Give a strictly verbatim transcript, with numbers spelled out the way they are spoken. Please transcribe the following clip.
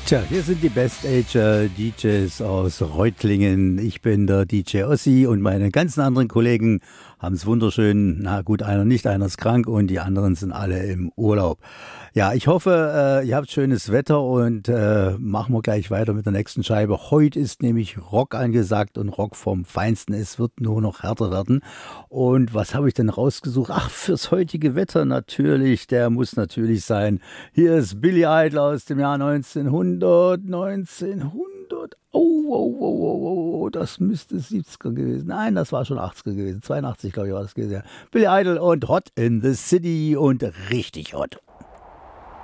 Tja, hier sind die Best Ager D Js aus Reutlingen. Ich bin der D J Ossi und meine ganzen anderen Kollegen haben es wunderschön. Na gut, einer nicht, einer ist krank und die anderen sind alle im Urlaub. Ja, ich hoffe, äh, ihr habt schönes Wetter und äh, machen wir gleich weiter mit der nächsten Scheibe. Heute ist nämlich Rock angesagt und Rock vom Feinsten. Es wird nur noch härter werden. Und was habe ich denn rausgesucht? Ach, fürs heutige Wetter natürlich. Der muss natürlich sein. Hier ist Billy Idol aus dem Jahr neunzehnhundert. neunzehnhundert. Oh, oh, oh, oh, oh, oh, das müsste siebziger gewesen. Nein, das war schon achtziger gewesen. zweiundachtzig, glaube ich, war das gewesen. Billy Idol und Hot in the City und richtig hot.